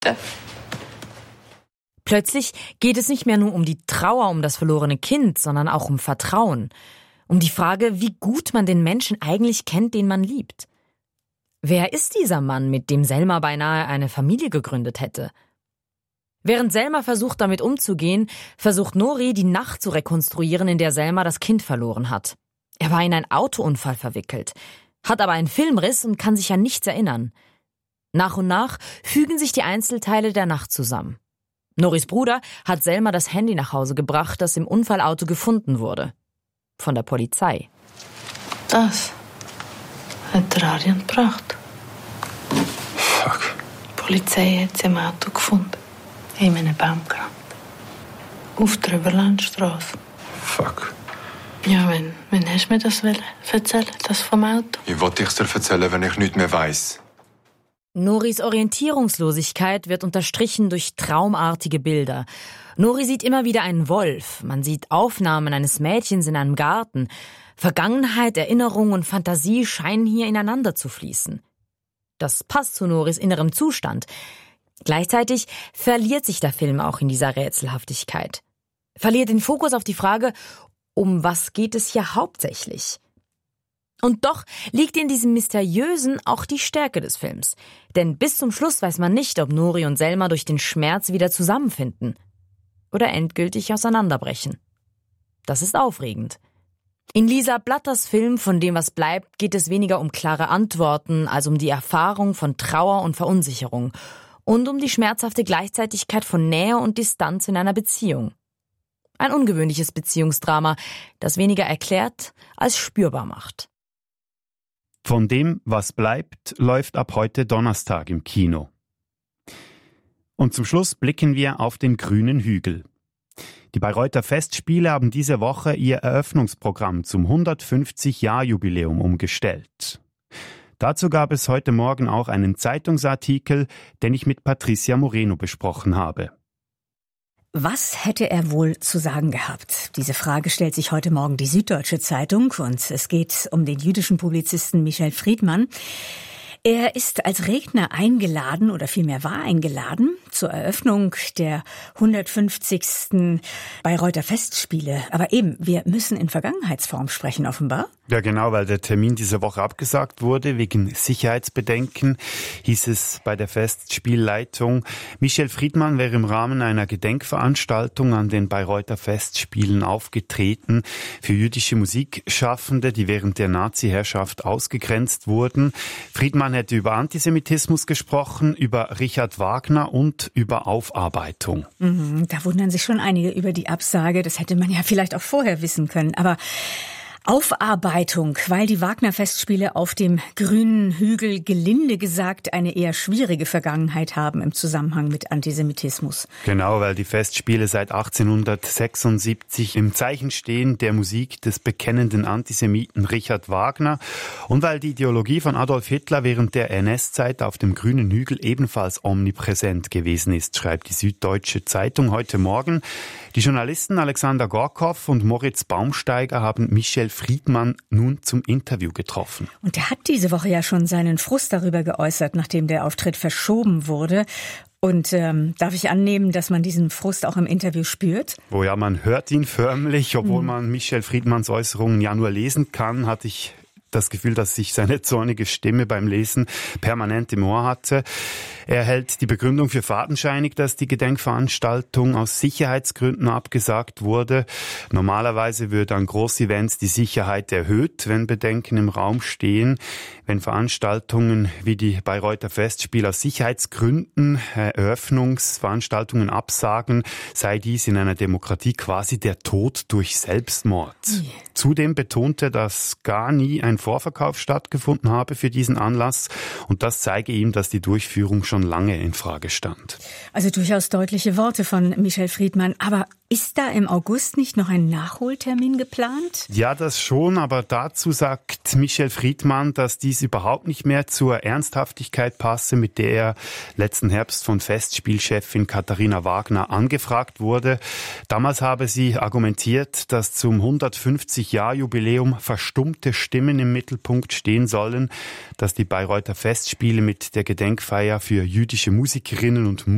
Plötzlich geht es nicht mehr nur um die Trauer um das verlorene Kind, sondern auch um Vertrauen. Um die Frage, wie gut man den Menschen eigentlich kennt, den man liebt. Wer ist dieser Mann, mit dem Selma beinahe eine Familie gegründet hätte? Während Selma versucht, damit umzugehen, versucht Nuri, die Nacht zu rekonstruieren, in der Selma das Kind verloren hat. Er war in einen Autounfall verwickelt, hat aber einen Filmriss und kann sich an nichts erinnern. Nach und nach fügen sich die Einzelteile der Nacht zusammen. Nuris Bruder hat Selma das Handy nach Hause gebracht, das im Unfallauto gefunden wurde. Von der Polizei. Das hat der Arjen gebracht. Fuck. Die Polizei hat sie im Auto gefunden. In einem Baum gerannt. Auf der Überlandstraße. Fuck. Ja, wenn hast du mir das erzählen, das vom Auto? Wie wollte ich es dir erzählen, wenn ich nichts mehr weiss? Nuris Orientierungslosigkeit wird unterstrichen durch traumartige Bilder. Nuri sieht immer wieder einen Wolf. Man sieht Aufnahmen eines Mädchens in einem Garten. Vergangenheit, Erinnerung und Fantasie scheinen hier ineinander zu fließen. Das passt zu Nuris innerem Zustand. Gleichzeitig verliert sich der Film auch in dieser Rätselhaftigkeit. Verliert den Fokus auf die Frage, um was geht es hier hauptsächlich? Und doch liegt in diesem Mysteriösen auch die Stärke des Films. Denn bis zum Schluss weiß man nicht, ob Nuri und Selma durch den Schmerz wieder zusammenfinden oder endgültig auseinanderbrechen. Das ist aufregend. In Lisa Blatters Film Von dem, was bleibt, geht es weniger um klare Antworten, als um die Erfahrung von Trauer und Verunsicherung und um die schmerzhafte Gleichzeitigkeit von Nähe und Distanz in einer Beziehung. Ein ungewöhnliches Beziehungsdrama, das weniger erklärt als spürbar macht. Von dem, was bleibt, läuft ab heute Donnerstag im Kino. Und zum Schluss blicken wir auf den grünen Hügel. Die Bayreuther Festspiele haben diese Woche ihr Eröffnungsprogramm zum 150-Jahr-Jubiläum umgestellt. Dazu gab es heute Morgen auch einen Zeitungsartikel, den ich mit Patricia Moreno besprochen habe. Was hätte er wohl zu sagen gehabt? Diese Frage stellt sich heute Morgen die Süddeutsche Zeitung und es geht um den jüdischen Publizisten Michel Friedmann. Er ist als Redner eingeladen oder vielmehr war eingeladen zur Eröffnung der 150. Bayreuther Festspiele. Aber eben, wir müssen in Vergangenheitsform sprechen, offenbar. Ja genau, weil der Termin diese Woche abgesagt wurde, wegen Sicherheitsbedenken, hieß es bei der Festspielleitung. Michel Friedmann wäre im Rahmen einer Gedenkveranstaltung an den Bayreuther Festspielen aufgetreten für jüdische Musikschaffende, die während der Nazi-Herrschaft ausgegrenzt wurden. Friedmann hätte über Antisemitismus gesprochen, über Richard Wagner und über Aufarbeitung. Da wundern sich schon einige über die Absage. Das hätte man ja vielleicht auch vorher wissen können. Aber Aufarbeitung, weil die Wagner-Festspiele auf dem grünen Hügel gelinde gesagt eine eher schwierige Vergangenheit haben im Zusammenhang mit Antisemitismus. Genau, weil die Festspiele seit 1876 im Zeichen stehen der Musik des bekennenden Antisemiten Richard Wagner und weil die Ideologie von Adolf Hitler während der NS-Zeit auf dem grünen Hügel ebenfalls omnipräsent gewesen ist, schreibt die Süddeutsche Zeitung heute Morgen. Die Journalisten Alexander Gorkow und Moritz Baumsteiger haben Michel Friedmann nun zum Interview getroffen. Und er hat diese Woche ja schon seinen Frust darüber geäußert, nachdem der Auftritt verschoben wurde. Und darf ich annehmen, dass man diesen Frust auch im Interview spürt? Oh ja, man hört ihn förmlich, obwohl man Michel Friedmanns Äußerungen ja nur lesen kann, hatte ich das Gefühl, dass ich seine zornige Stimme beim Lesen permanent im Ohr hatte. Er hält die Begründung für fadenscheinig, dass die Gedenkveranstaltung aus Sicherheitsgründen abgesagt wurde. Normalerweise würde an Großevents die Sicherheit erhöht, wenn Bedenken im Raum stehen. Wenn Veranstaltungen wie die Bayreuther Festspiele aus Sicherheitsgründen Eröffnungsveranstaltungen absagen, sei dies in einer Demokratie quasi der Tod durch Selbstmord. Zudem betonte, dass gar nie ein Vorverkauf stattgefunden habe für diesen Anlass und das zeige ihm, dass die Durchführung schon lange in Frage stand. Also durchaus deutliche Worte von Michel Friedmann. Aber ist da im August nicht noch ein Nachholtermin geplant? Ja, das schon, aber dazu sagt Michel Friedmann, dass dies überhaupt nicht mehr zur Ernsthaftigkeit passe, mit der er letzten Herbst von Festspielchefin Katharina Wagner angefragt wurde. Damals habe sie argumentiert, dass zum 150-Jahr-Jubiläum verstummte Stimmen im Mittelpunkt stehen sollen, dass die Bayreuther Festspiele mit der Gedenkfeier für jüdische Musikerinnen und